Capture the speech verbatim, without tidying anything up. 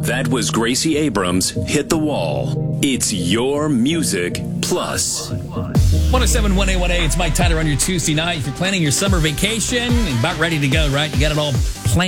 That was Gracie Abrams, Hit the Wall. It's your music plus. one oh seven one A one A, it's Mike Tyler on your Tuesday night. If you're planning your summer vacation, about ready to go, right? You got it all planned.